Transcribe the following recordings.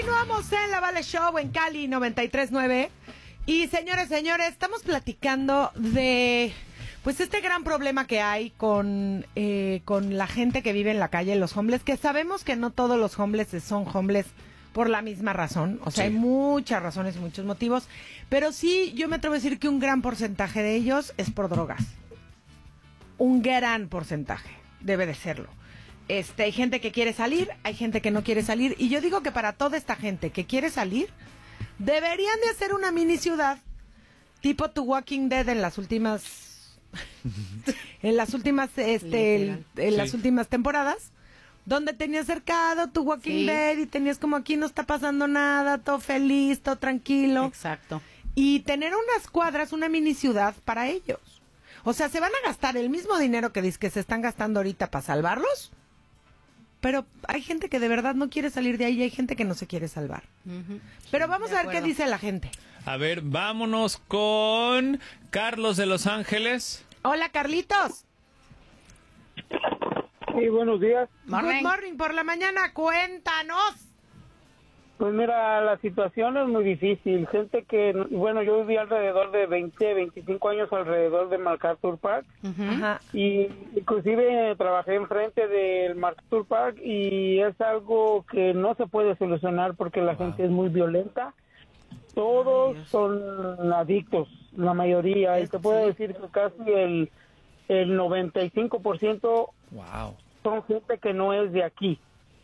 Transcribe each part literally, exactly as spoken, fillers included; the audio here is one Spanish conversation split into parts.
Continuamos en La Vale Show en Cali noventa y tres punto nueve. Y señores, señores, estamos platicando de pues este gran problema que hay con eh, con la gente que vive en la calle, los homeless, que sabemos que no todos los homeless son homeless por la misma razón, o sea, sí. Hay muchas razones y muchos motivos, pero sí, yo me atrevo a decir que un gran porcentaje de ellos es por drogas. Un gran porcentaje, debe de serlo. Este, hay gente que quiere salir, hay gente que no quiere salir, y yo digo que para toda esta gente que quiere salir, deberían de hacer una mini ciudad, tipo The Walking Dead en las últimas, en las últimas, este, el, en las sí. últimas temporadas, donde tenías cercado tu Walking sí. Dead y tenías como aquí no está pasando nada, todo feliz, todo tranquilo. Exacto. Y tener unas cuadras, una mini ciudad para ellos. O sea, se van a gastar el mismo dinero que dice que se están gastando ahorita para salvarlos. Pero hay gente que de verdad no quiere salir de ahí y hay gente que no se quiere salvar. Uh-huh. Pero sí, vamos a ver acuerdo. Qué dice la gente. A ver, vámonos con Carlos de Los Ángeles. Hola, Carlitos. Sí, buenos días. Morning. Good morning, por la mañana, cuéntanos. Pues mira, la situación es muy difícil. Gente que, bueno, yo viví alrededor de veinte, veinticinco años alrededor de MacArthur Park. Uh-huh. Y inclusive trabajé enfrente del MacArthur Park y es algo que no se puede solucionar porque la wow. gente es muy violenta. Todos Ay, son adictos, la mayoría. Es, y te puedo sí. decir que casi el, el noventa y cinco por ciento wow. son gente que no es de aquí.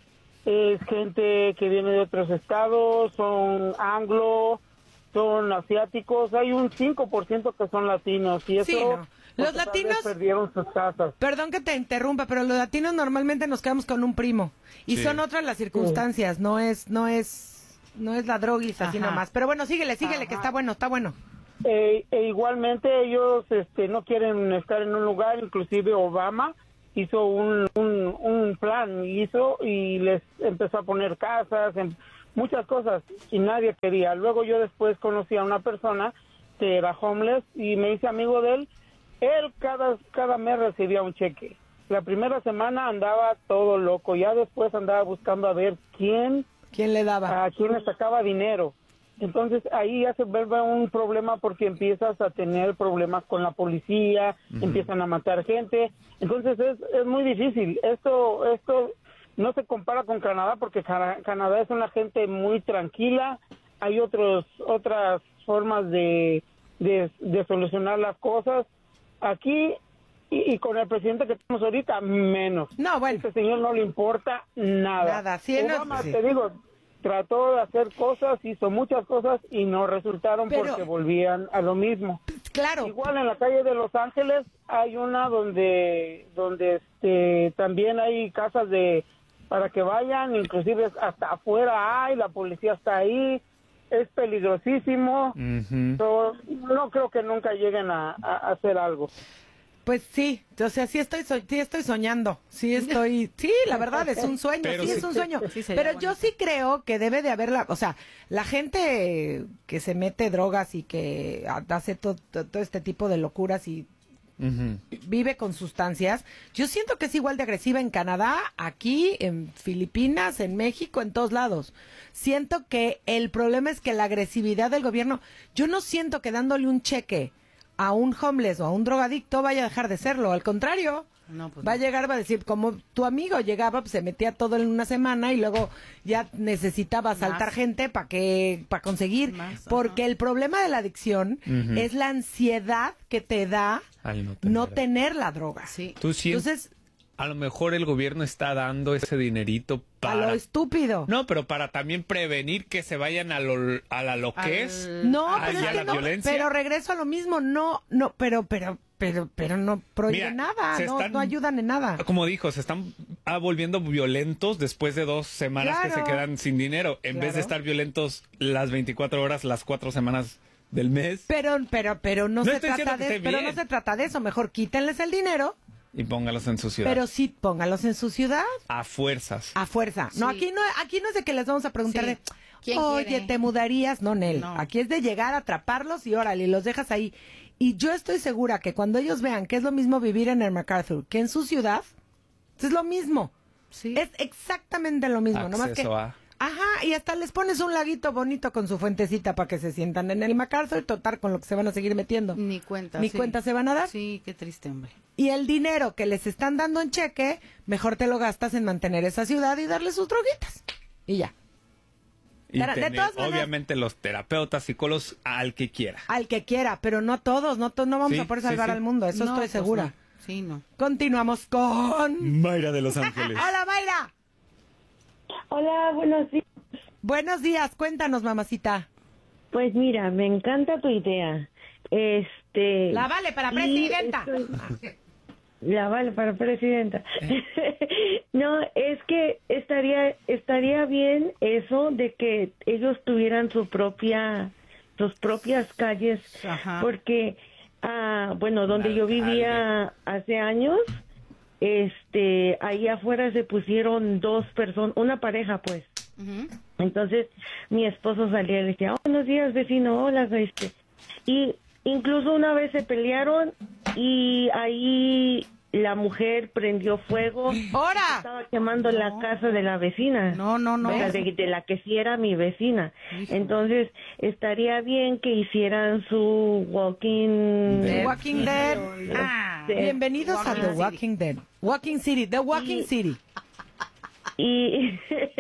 Es gente que viene de otros estados, son anglo, son asiáticos, hay un cinco por ciento que son latinos y eso sí, no. Los latinos perdieron sus casas. Perdón que te interrumpa, pero los latinos normalmente nos quedamos con un primo y sí. son otras las circunstancias, sí. no es no es no es la droguis así nomás. Pero bueno, síguele, síguele Ajá. que está bueno, está bueno. Eh, e igualmente ellos este no quieren estar en un lugar, inclusive Obama hizo un, un, un plan, hizo y les empezó a poner casas, en, muchas cosas, y nadie quería. Luego yo después conocí a una persona que era homeless y me hice amigo de él. Él cada, cada mes recibía un cheque. La primera semana andaba todo loco, ya después andaba buscando a ver quién... ¿Quién le daba? A quién le sacaba dinero. Entonces ahí ya se vuelve un problema porque empiezas a tener problemas con la policía, uh-huh. empiezan a matar gente, entonces es, es muy difícil. Esto esto no se compara con Canadá porque Can- Canadá es una gente muy tranquila, hay otros otras formas de, de, de solucionar las cosas. Aquí y, y con el presidente que tenemos ahorita, menos. No, bueno. Este señor no le importa nada. Nada, sí, Obama, no, sí. te digo... trató de hacer cosas, hizo muchas cosas y no resultaron Pero, porque volvían a lo mismo. Claro. Igual en la calle de Los Ángeles hay una donde donde este también hay casas de para que vayan, inclusive hasta afuera hay, la policía está ahí, es peligrosísimo. Uh-huh. So, no creo que nunca lleguen a, a hacer algo. Pues sí, o sea, sí estoy, so- sí estoy soñando, sí estoy, sí, la verdad es un sueño, pero sí, sí, es un sueño, sí pero bueno. yo sí creo que debe de haberla, o sea, la gente que se mete drogas y que hace todo, todo este tipo de locuras y uh-huh. vive con sustancias, yo siento que es igual de agresiva en Canadá, aquí, en Filipinas, en México, en todos lados. Siento que el problema es que la agresividad del gobierno, yo no siento que dándole un cheque a un homeless o a un drogadicto vaya a dejar de serlo, al contrario, no, pues va no. a llegar, va a decir, como tu amigo llegaba, pues se metía todo en una semana y luego ya necesitaba saltar Más. gente para que para conseguir, Más, porque ajá. el problema de la adicción uh-huh. es la ansiedad que te da Al no, tener. no tener la droga. Sí. ¿Tú sientes? Entonces, a lo mejor el gobierno está dando ese dinerito para... A lo estúpido. No, pero para también prevenir que se vayan a, lo, a la loquez. Al... No, pero es que no, violencia. pero regreso a lo mismo, no, no, pero, pero, pero, pero no prohíbe Mira, nada, no, están, no ayudan en nada. Como dijo, se están ah, volviendo violentos después de dos semanas claro. que se quedan sin dinero. En claro. vez de estar violentos las veinticuatro horas, las cuatro semanas del mes. Pero, pero, pero no, no se trata de, pero no se trata de eso, mejor quítenles el dinero. Y póngalos en su ciudad. Pero sí, póngalos en su ciudad. A fuerzas. A fuerza. Sí. No, aquí no, aquí no es de que les vamos a preguntar sí. de, oye, quiere? ¿te mudarías? No, Nel. No. Aquí es de llegar a atraparlos y órale, los dejas ahí. Y yo estoy segura que cuando ellos vean que es lo mismo vivir en el MacArthur que en su ciudad, es lo mismo. Sí. Es exactamente lo mismo. Acceso Nomás que, a... Ajá, y hasta les pones un laguito bonito con su fuentecita para que se sientan en el MacArthur y total con lo que se van a seguir metiendo. Ni cuenta. Ni sí. cuenta se van a dar. Sí, qué triste, hombre. Y el dinero que les están dando en cheque, mejor te lo gastas en mantener esa ciudad y darle sus droguitas. Y ya. Y de tener, todas maneras, obviamente, los terapeutas, psicólogos, al que quiera. Al que quiera, pero no todos, no, to- no vamos Sí, a poder sí, salvar sí. al mundo, eso No, estoy pues segura. no. Sí, no. Continuamos con... Mayra de Los Ángeles. ¡Hola, Mayra! Hola, buenos días. Buenos días, cuéntanos, mamacita. Pues mira, me encanta tu idea. Este. La vale para y presidenta. estoy- La vale para presidenta. No, es que estaría estaría bien eso de que ellos tuvieran su propia sus propias calles, Ajá. porque ah, bueno, donde yo vivía hace años, este, ahí afuera se pusieron dos personas, una pareja, pues. Ujú. Entonces mi esposo salía y le decía, oh, buenos días, vecino, hola, este. Y incluso una vez se pelearon y ahí la mujer prendió fuego. ¡Hora! Estaba quemando la casa de la vecina. No, no, no. O sea, de, de la que sí era mi vecina. Entonces, estaría bien que hicieran su walking... The Walking Dead. Ah, de- Bienvenidos a Walking The City. Walking Dead. Walking City, The Walking Y- City. Y,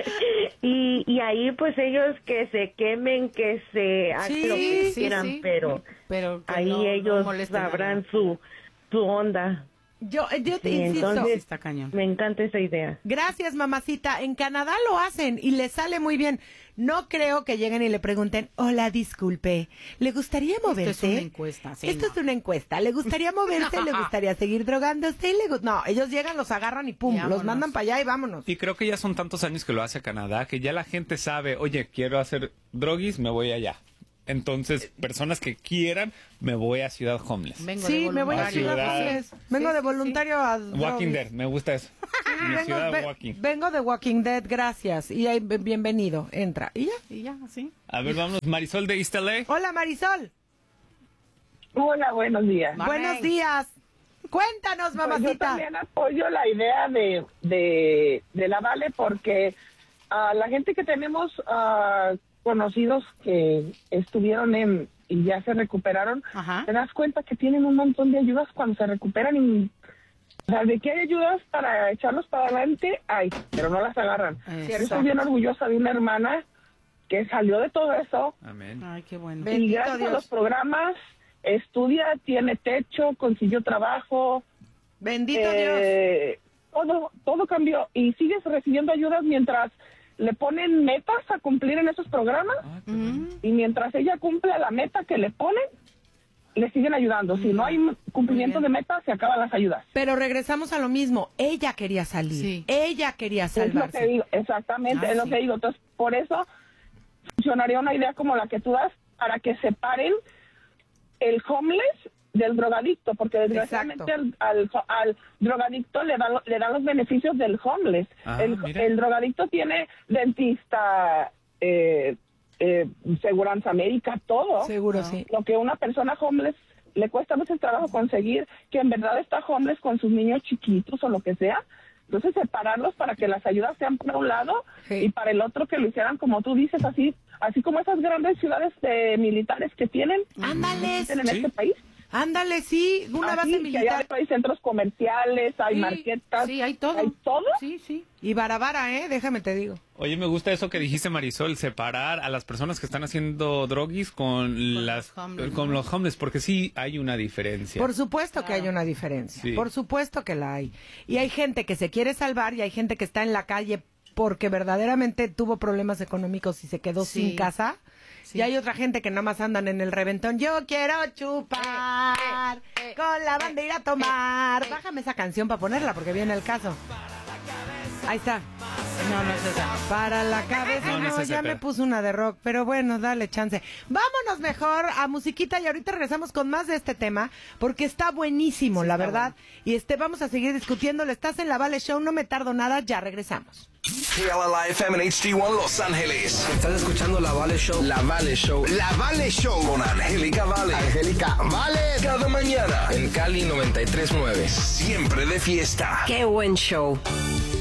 y, y ahí pues ellos que se quemen, que se hagan Sí, lo que sí, quieran, sí. pero, Pero que ahí no- no ellos molesten a sabrán nadie. su, su onda. Yo, yo te Y insisto. entonces- Está cañón. Me encanta esa idea. Gracias, mamacita. En Canadá lo hacen y les sale muy bien. No creo que lleguen y le pregunten, hola, disculpe, ¿le gustaría moverse? Esto es una encuesta, sí, Esto no. es una encuesta. ¿Le gustaría moverse? ¿Le gustaría seguir drogándose? ¿Le gu- no, ellos llegan, los agarran y pum, Y los vámonos. mandan para allá y vámonos. Y creo que ya son tantos años que lo hace Canadá que ya la gente sabe, oye, quiero hacer droguis, me voy allá. Entonces, personas que quieran, me voy a Ciudad Homeless. Vengo Sí, de me voy a voluntario. Ciudad Ciudad. Homeless. Vengo Sí, de sí, voluntario a... Walking droguis. Dead, me gusta eso. Mi Vengo, ciudad ve- Walking. vengo de Walking Dead, gracias. Y ahí, bienvenido, entra. ¿Y ya? Y ya, sí. A ver, vamos, Marisol de East L A. Hola, Marisol. Hola, buenos días. Amén. Buenos días. Cuéntanos, Pues yo mamacita. también apoyo la idea de, de, de la Vale porque a la gente que tenemos ah, conocidos que estuvieron en y ya se recuperaron, Ajá. te das cuenta que tienen un montón de ayudas cuando se recuperan y o sea, de que hay ayudas para echarlos para adelante, hay, pero no las agarran. Exacto. Yo estoy bien orgullosa de una hermana que salió de todo eso Amén. Ay, qué bueno. Bendito y gracias Dios. a los programas estudia, tiene techo, consiguió trabajo. Bendito Dios. Eh, todo, todo cambió y sigues recibiendo ayudas mientras le ponen metas a cumplir en esos programas Ah, qué bueno. y mientras ella cumple la meta que le ponen, le siguen ayudando. Si no hay cumplimiento de metas, se acaban las ayudas. Pero regresamos a lo mismo. Ella quería salir. Sí. Ella quería Es lo que salvarse. digo, exactamente, Ah, es lo sí. que digo. Entonces, por eso funcionaría una idea como la que tú das para que separen el homeless del drogadicto, porque desgraciadamente al, al, al drogadicto le dan, le dan los beneficios del homeless. Ah, el, mira. el drogadicto tiene dentista, eh, eh, seguranza médica, todo. Seguro, sí. Lo que una persona homeless le cuesta a veces trabajo conseguir, que en verdad está homeless con sus niños chiquitos o lo que sea. Entonces separarlos para que las ayudas sean por un lado Sí. y para el otro que lo hicieran como tú dices, así así como esas grandes ciudades de militares que tienen, Ándale, tienen en Sí. este país. ándale, sí, una Así, base que allá militar. hay centros comerciales, hay Sí, marquetas, Sí, hay todo. hay todo. Sí, sí. Y barabara, ¿eh? Déjame te digo. Oye, me gusta eso que dijiste, Marisol, separar a las personas que están haciendo droguis con, las los homeless, con ¿no? los homeless, porque sí hay una diferencia. Por supuesto que Claro. hay una diferencia. Sí. Por supuesto que la hay. Y hay gente que se quiere salvar y hay gente que está en la calle porque verdaderamente tuvo problemas económicos y se quedó Sí. sin casa. Sí. Y hay otra gente que nada más andan en el reventón. Yo quiero chupar Eh, eh, con la banda ir a tomar. Bájame esa canción para ponerla porque viene el caso. Ahí está. No, no es esa. Para la cabeza, No, no, no es ese, ya me pero- puso una de rock, pero bueno, dale chance. Vámonos mejor a musiquita y ahorita regresamos con más de este tema, porque está buenísimo, la verdad. Y este vamos a seguir discutiéndolo. Estás en la Vale Show, no me tardo nada, ya regresamos. K L L I F M en H D uno Los Ángeles. Estás escuchando La Vale Show. La Vale Show. La Vale Show con Angélica Vale. Angélica Vale. Cada mañana. En Cali noventa y tres punto nueve. Siempre de fiesta. Qué buen show.